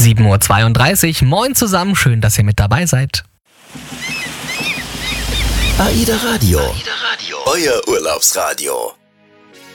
7:32 Uhr. Moin zusammen, schön, dass ihr mit dabei seid. AIDA Radio. Euer Urlaubsradio.